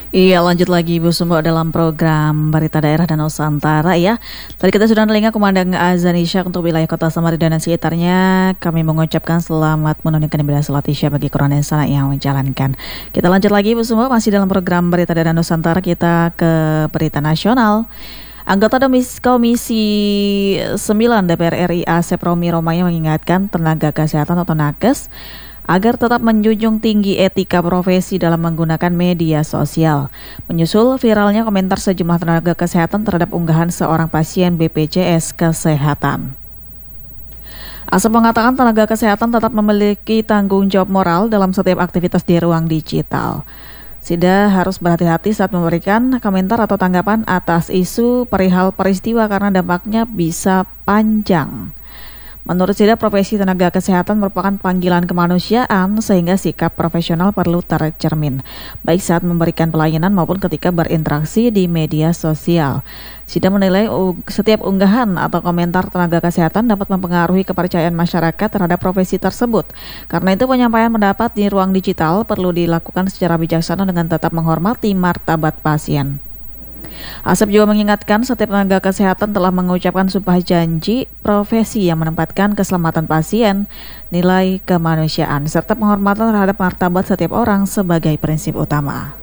Iya, lanjut lagi Bu Sumbo dalam program Berita Daerah dan Nusantara ya. Tadi kita sudah telinga kumandang azan Isya untuk wilayah Kota Samarinda dan sekitarnya. Kami mengucapkan selamat menunaikan ibadah salat Isya bagi Quran dan Salat yang menjalankan. Kita lanjut lagi Bu Sumbo, masih dalam program Berita Daerah dan Nusantara. Kita ke berita nasional. Anggota Komisi 9 DPR RI Asep Romi Romaya mengingatkan tenaga kesehatan atau nakes agar tetap menjunjung tinggi etika profesi dalam menggunakan media sosial. Menyusul viralnya komentar sejumlah tenaga kesehatan terhadap unggahan seorang pasien BPJS Kesehatan. Asep mengatakan tenaga kesehatan tetap memiliki tanggung jawab moral dalam setiap aktivitas di ruang digital. Sida harus berhati-hati saat memberikan komentar atau tanggapan atas isu perihal peristiwa karena dampaknya bisa panjang. Menurut Sida, profesi tenaga kesehatan merupakan panggilan kemanusiaan sehingga sikap profesional perlu tercermin, baik saat memberikan pelayanan maupun ketika berinteraksi di media sosial. Sida menilai setiap unggahan atau komentar tenaga kesehatan dapat mempengaruhi kepercayaan masyarakat terhadap profesi tersebut. Karena itu penyampaian pendapat di ruang digital perlu dilakukan secara bijaksana dengan tetap menghormati martabat pasien. Asep juga mengingatkan setiap tenaga kesehatan telah mengucapkan sumpah janji profesi yang menempatkan keselamatan pasien, nilai kemanusiaan, serta penghormatan terhadap martabat setiap orang sebagai prinsip utama.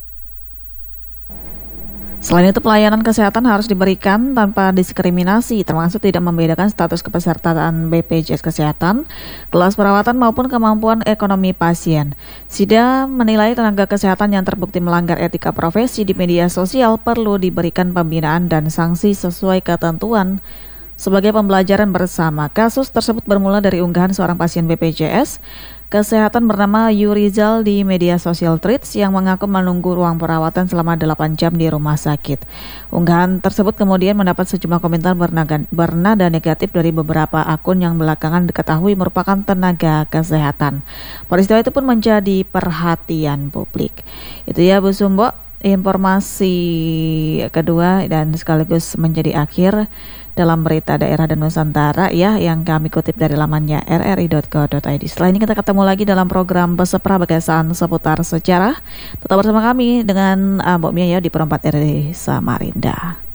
Selain itu, pelayanan kesehatan harus diberikan tanpa diskriminasi, termasuk tidak membedakan status kepesertaan BPJS Kesehatan, kelas perawatan maupun kemampuan ekonomi pasien. Sida menilai tenaga kesehatan yang terbukti melanggar etika profesi di media sosial perlu diberikan pembinaan dan sanksi sesuai ketentuan sebagai pembelajaran bersama. Kasus tersebut bermula dari unggahan seorang pasien BPJS Kesehatan bernama Yurizal di media sosial Threads yang mengaku menunggu ruang perawatan selama 8 jam di rumah sakit. Unggahan tersebut kemudian mendapat sejumlah komentar bernada negatif dari beberapa akun yang belakangan diketahui merupakan tenaga kesehatan. Peristiwa itu pun menjadi perhatian publik. Itu ya Bu Sumbo, informasi kedua dan sekaligus menjadi akhir dalam berita daerah dan Nusantara ya yang kami kutip dari lamannya rri.co.id. Setelah ini kita ketemu lagi dalam program Besepra Bagasan seputar sejarah. Tetap bersama kami dengan Mbok Mia ya di Perempat RI Samarinda.